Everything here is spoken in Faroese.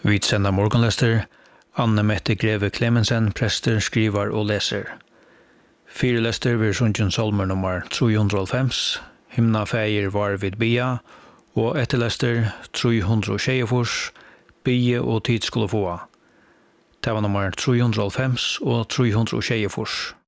Vi sender morgenlester. Anne Mette Greve Clemensen, prester, skriver og leser. Fyrelester ved Sundjen Solmer nummer 305, Himna Feier var vid Bia, og etterlester 324, Bie og tid skulle få. Det var nummer 305 og 324.